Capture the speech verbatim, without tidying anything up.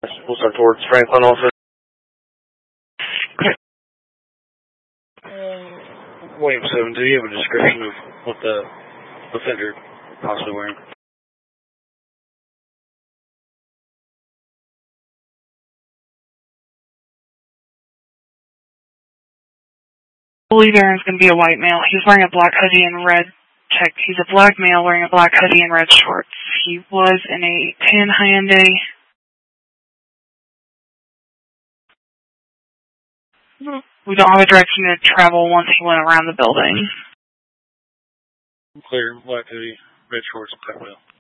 We'll start towards Franklin also. Okay. Um, William seven, do you have a description of what the offender possibly wearing? I believe Aaron's going to be a white male. He's wearing a black hoodie and red check. He's a black male wearing a black hoodie and red shorts. He was in a tan Hyundai. We don't have a direction to travel once he went around the building. Clear, black hoodie, red shorts, black wheel.